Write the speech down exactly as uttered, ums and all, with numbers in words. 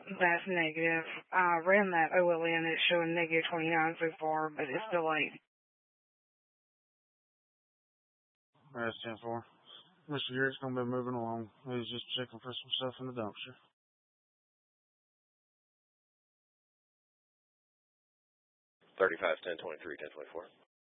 That's negative. I ran that O L N. It's showing negative twenty-nine so far, but it's still late. That's ten four. Mister Garrett's going to be moving along. He's just checking for some stuff in the dumpster. thirty-five, ten twenty-three, ten twenty-four.